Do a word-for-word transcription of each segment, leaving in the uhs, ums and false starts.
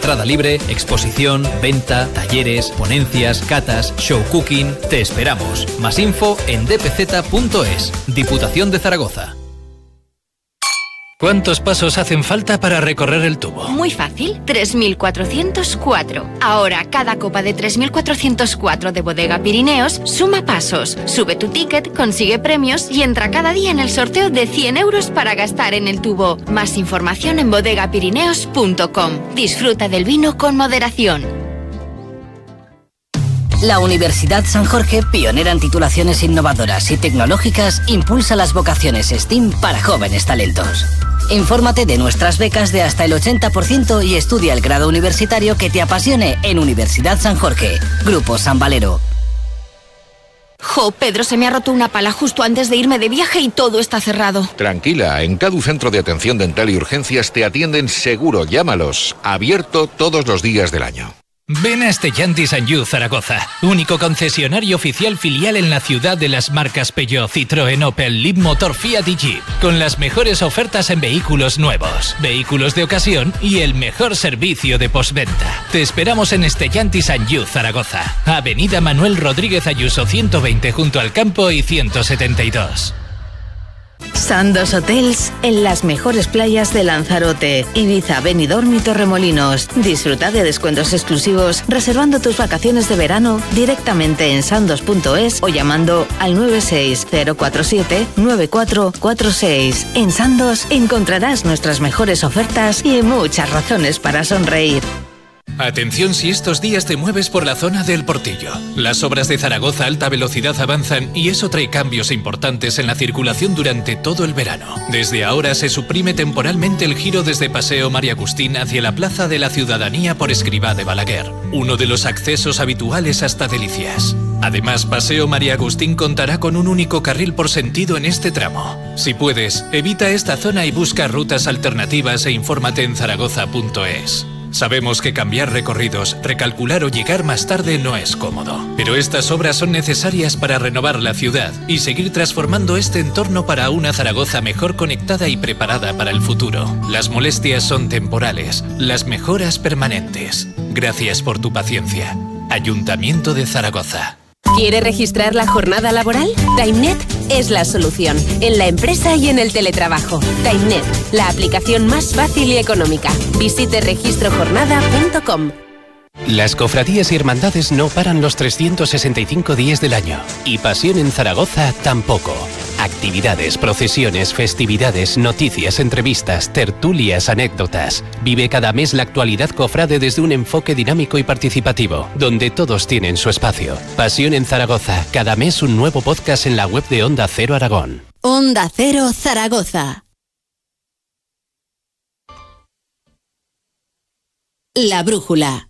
entrada libre, exposición, venta, talleres, ponencias, catas, show cooking. Te esperamos. Más info en d p z punto es. Diputación de Zaragoza. ¿Cuántos pasos hacen falta para recorrer el tubo? Muy fácil, tres mil cuatrocientos cuatro. Ahora, cada copa de tres mil cuatrocientos cuatro de Bodega Pirineos suma pasos. Sube tu ticket, consigue premios y entra cada día en el sorteo de cien euros para gastar en el tubo. Más información en bodega pirineos punto com. Disfruta del vino con moderación. La Universidad San Jorge, pionera en titulaciones innovadoras y tecnológicas, impulsa las vocaciones STEAM para jóvenes talentos. Infórmate de nuestras becas de hasta el ochenta por ciento y estudia el grado universitario que te apasione en Universidad San Jorge. Grupo San Valero. Jo, Pedro, se me ha roto una pala justo antes de irme de viaje y todo está cerrado. Tranquila, en Cadu Centro de Atención Dental y Urgencias te atienden seguro. Llámalos. Abierto todos los días del año. Ven a Stellantis and You Zaragoza, único concesionario oficial filial en la ciudad de las marcas Peugeot, Citroën, Opel, Leapmotor, Fiat y Jeep, con las mejores ofertas en vehículos nuevos, vehículos de ocasión y el mejor servicio de postventa. Te esperamos en Stellantis and You Zaragoza, Avenida Manuel Rodríguez Ayuso ciento veinte junto al campo y ciento setenta y dos. Sandos Hotels en las mejores playas de Lanzarote, Ibiza, Benidorm y Torremolinos. Disfruta de descuentos exclusivos reservando tus vacaciones de verano directamente en sandos punto es o llamando al nueve seis cero cuatro siete nueve cuatro cuatro seis. En Sandos encontrarás nuestras mejores ofertas y muchas razones para sonreír. Atención si estos días te mueves por la zona del Portillo. Las obras de Zaragoza Alta Velocidad avanzan y eso trae cambios importantes en la circulación durante todo el verano. Desde ahora se suprime temporalmente el giro desde Paseo María Agustín hacia la Plaza de la Ciudadanía por Escribá de Balaguer, uno de los accesos habituales hasta Delicias. Además, Paseo María Agustín contará con un único carril por sentido en este tramo. Si puedes, evita esta zona y busca rutas alternativas e infórmate en zaragoza punto es. Sabemos que cambiar recorridos, recalcular o llegar más tarde no es cómodo, pero estas obras son necesarias para renovar la ciudad y seguir transformando este entorno para una Zaragoza mejor conectada y preparada para el futuro. Las molestias son temporales, las mejoras permanentes. Gracias por tu paciencia. Ayuntamiento de Zaragoza. ¿Quiere registrar la jornada laboral? TimeNet es la solución, en la empresa y en el teletrabajo. TimeNet, la aplicación más fácil y económica. Visite registro jornada punto com. Las cofradías y hermandades no paran los trescientos sesenta y cinco días del año. Y Pasión en Zaragoza tampoco. Actividades, procesiones, festividades, noticias, entrevistas, tertulias, anécdotas. Vive cada mes la actualidad cofrade desde un enfoque dinámico y participativo, donde todos tienen su espacio. Pasión en Zaragoza. Cada mes un nuevo podcast en la web de Onda Cero Aragón. Onda Cero Zaragoza. La brújula.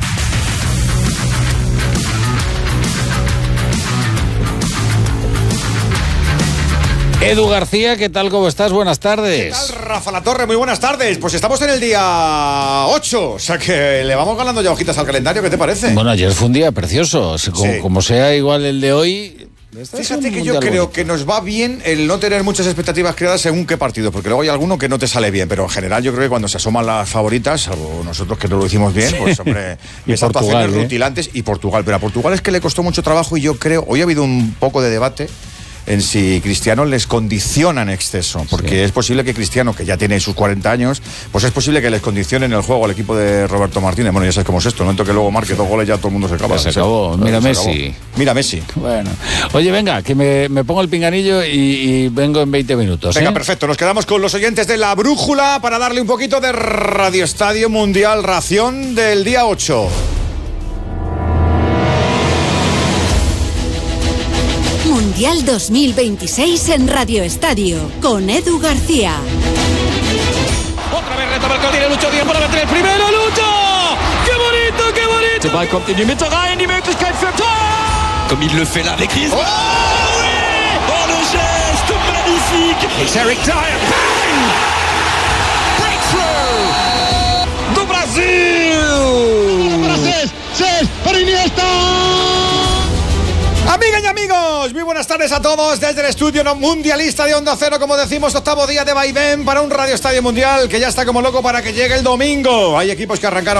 Edu García, ¿qué tal? ¿Cómo estás? Buenas tardes. ¿Qué tal, Rafa La Torre? Muy buenas tardes. Pues estamos en el día ocho, o sea que le vamos ganando ya hojitas al calendario, ¿qué te parece? Bueno, ayer fue un día precioso. Como, sí. como sea igual el de hoy... Fíjate que yo creo que nos va bien el no tener muchas expectativas creadas según qué partido, porque luego hay alguno que no te sale bien, pero en general yo creo que cuando se asoman las favoritas, salvo nosotros que no lo hicimos bien, pues hombre, y esas Portugal, actuaciones ¿eh? rutilantes, y Portugal, pero a Portugal es que le costó mucho trabajo y yo creo, hoy ha habido un poco de debate en si Cristiano les condiciona en exceso, porque sí. es posible que Cristiano, que ya tiene sus cuarenta años, pues es posible que les condicione en el juego al equipo de Roberto Martínez. Bueno, ya sabes cómo es esto, en el momento que luego marque dos goles ya todo el mundo se acaba. Ya se acabó, se, mira se Messi. Acabó. Mira Messi. Bueno, oye, venga, que me, me pongo el pinganillo y, y vengo en veinte minutos. Venga, ¿eh? perfecto, nos quedamos con los oyentes de La Brújula para darle un poquito de Radio Estadio Mundial, ración del día ocho. Mundial dos mil veintiséis en Radio Estadio, con Edu García. Otra vez retoma el Cordero, Lucho Díaz para meter el primero, Lucho! ¡Qué bonito, qué bonito! Der Ball kommt in die Mitte rein, die Möglichkeit für Tor! Comme il le fait là avec Griezmann. Oh, oui! Oh, le geste magnifique! It's Eric Dyer, bang! Breakthrough! Do Brasil! Para Cés, Cés, para Iniesta! Amigas y amigos, muy buenas tardes a todos desde el estudio no mundialista de Onda Cero, como decimos, octavo día de vaivén para un Radio Estadio Mundial que ya está como loco para que llegue el domingo. Hay equipos que arrancaron